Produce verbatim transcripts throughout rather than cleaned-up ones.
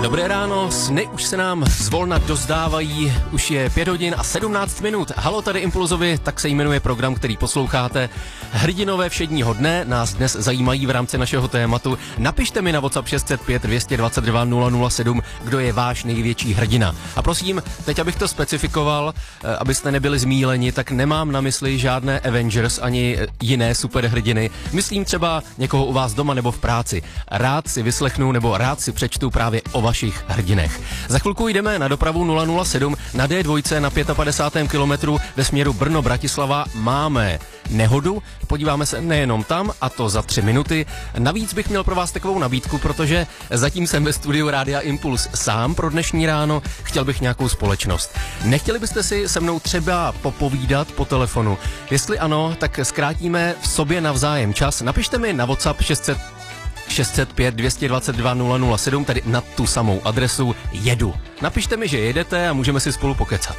Dobré ráno, sny už se nám zvolna dozdávají, už je pět hodin a sedmnáct minut. Halo, tady Impulzovi, tak se jmenuje program, který posloucháte. Hrdinové všedního dne nás dnes zajímají v rámci našeho tématu. Napište mi na WhatsApp šest set pět dvě stě dvacet dva nula nula sedm, kdo je váš největší hrdina. A prosím, teď abych to specifikoval, abyste nebyli zmíleni, tak nemám na mysli žádné Avengers ani jiné superhrdiny. Myslím třeba někoho u vás doma nebo v práci. Rád si vyslechnu nebo rád si přečtu právě o vašich hrdinech. Za chvilku jdeme na dopravu nula nula sedm na D dva na padesátém pátém kilometru ve směru Brno-Bratislava. Máme nehodu, podíváme se nejenom tam, a to za tři minuty. Navíc bych měl pro vás takovou nabídku, protože zatím jsem ve studiu Rádia Impuls sám pro dnešní ráno, chtěl bych nějakou společnost. Nechtěli byste si se mnou třeba popovídat po telefonu? Jestli ano, tak zkrátíme v sobě navzájem čas. Napište mi na WhatsApp šest set pět dvě stě dvacet dva nula nula sedm, tedy na tu samou adresu jedu. Napište mi, že jedete a můžeme si spolu pokecat.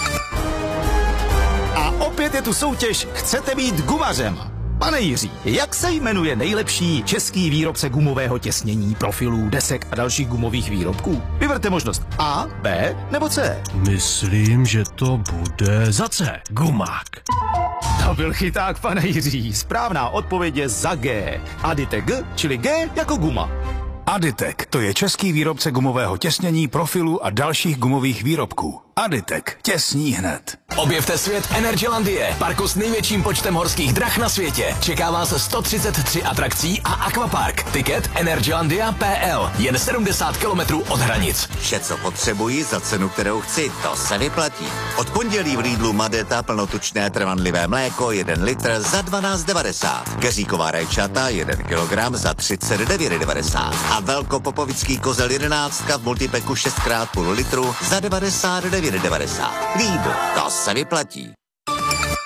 A opět je tu soutěž Chcete být gumařem? Pane Jiří, jak se jmenuje nejlepší český výrobce gumového těsnění, profilů, desek a dalších gumových výrobků? Vyberte možnost A, B nebo C. Myslím, že to bude za C. Gumák. To byl chyták, pane Jiří. Správná odpověď je za G. Aditek G, čili G jako guma. Aditek, to je český výrobce gumového těsnění, profilů a dalších gumových výrobků. Aditek, těsní hned. Objevte svět Energylandie, parku s největším počtem horských drah na světě. Čeká vás sto třicet tři atrakcí a akvapark. Tiket energylandia tečka p l, jen sedmdesát kilometrů od hranic. Vše, co potřebuji, za cenu, kterou chci, to se vyplatí. Od pondělí v Lidlu Madeta plnotučné trvanlivé mléko jeden litr za dvanáct devadesát. Keříková rajčata jeden kilogram za třicet devět devadesát. A velkopopovický kozel jedenáctka v multipeku šest krát půl litru za devadesát devět devadesát. Lidl, to se vyplatí.